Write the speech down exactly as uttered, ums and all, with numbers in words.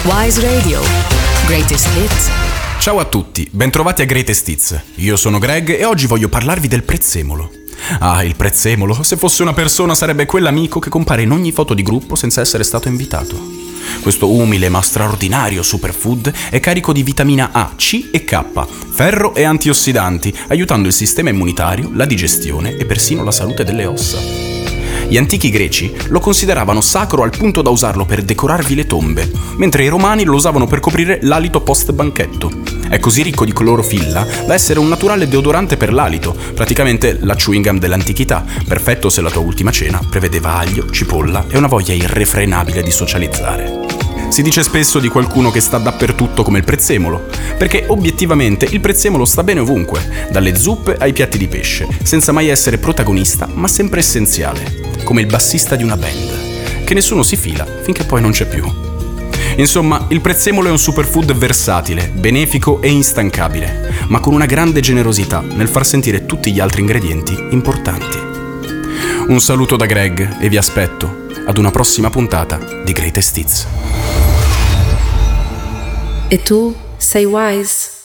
Wise Radio. Greatest Hits. Ciao a tutti, bentrovati a Greatest Hits. Io sono Greg e oggi voglio parlarvi del prezzemolo. Ah, il prezzemolo, se fosse una persona sarebbe quell'amico che compare in ogni foto di gruppo senza essere stato invitato. Questo umile ma straordinario superfood è carico di vitamina A, C e K, ferro e antiossidanti, aiutando il sistema immunitario, la digestione e persino la salute delle ossa. Gli antichi greci lo consideravano sacro al punto da usarlo per decorarvi le tombe, mentre i romani lo usavano per coprire l'alito post-banchetto. È così ricco di clorofilla da essere un naturale deodorante per l'alito, praticamente la chewing gum dell'antichità, perfetto se la tua ultima cena prevedeva aglio, cipolla e una voglia irrefrenabile di socializzare. Si dice spesso di qualcuno che sta dappertutto come il prezzemolo, perché obiettivamente il prezzemolo sta bene ovunque, dalle zuppe ai piatti di pesce, senza mai essere protagonista ma sempre essenziale, come il bassista di una band, che nessuno si fila finché poi non c'è più. Insomma, il prezzemolo è un superfood versatile, benefico e instancabile, ma con una grande generosità nel far sentire tutti gli altri ingredienti importanti. Un saluto da Greg e vi aspetto ad una prossima puntata di Greatest Hits. E tu sei wise?